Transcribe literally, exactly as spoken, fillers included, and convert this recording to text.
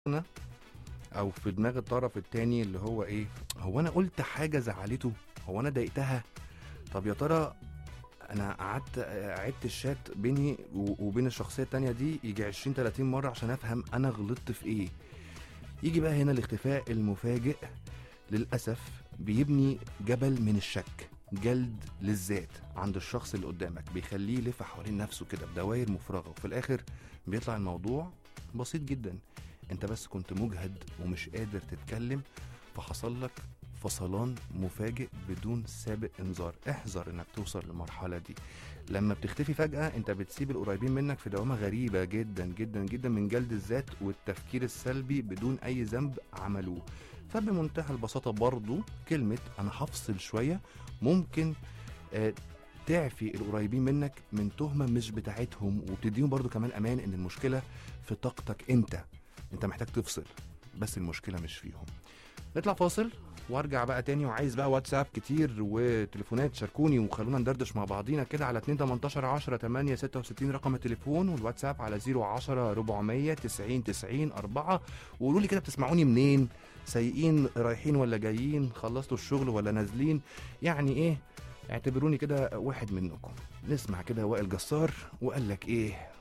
أنا او في دماغ الطرف التاني اللي هو ايه، هو انا قلت حاجه زعلته، هو انا ضايقتها، طب يا ترى انا قعدت عدت الشات بيني و- وبين الشخصيه التانيه دي يجي عشرين تلاتين مره عشان افهم انا غلطت في ايه. يجي بقى هنا الاختفاء المفاجئ للاسف بيبني جبل من الشك، جلد للذات عند الشخص اللي قدامك، بيخليه يلف حوالين نفسه كده بدوائر مفرغه، وفي الاخر بيطلع الموضوع بسيط جدا. انت بس كنت مجهد ومش قادر تتكلم، فحصل لك فصلان مفاجئ بدون سابق انذار. احذر انك توصل للمرحله دي. لما بتختفي فجاه انت بتسيب القريبين منك في دوامه غريبه جدا جدا جدا من جلد الذات والتفكير السلبي بدون اي ذنب عملوه. فبمنتهى البساطه برضو كلمه انا هفصل شويه ممكن آه تعفي القريبين منك من تهمه مش بتاعتهم، وبتديهم برضو كمان امان ان المشكله في طاقتك انت. انت محتاج تفصل، بس المشكله مش فيهم. نطلع فاصل وارجع بقى تاني، وعايز بقى واتساب كتير وتليفونات، شاركوني وخلونا ندردش مع بعضينا كده على اتنين تمنتاشر عشرة تمانية ستة وستين رقم التليفون، والواتساب على صفر عشرة أربعمية تسعين تسعين أربعة. وقولوا لي كده بتسمعوني منين، سايقين رايحين ولا جايين، خلصتوا الشغل ولا نازلين، يعني ايه، اعتبروني كده واحد منكم. نسمع كده وائل جسار وقال لك ايه.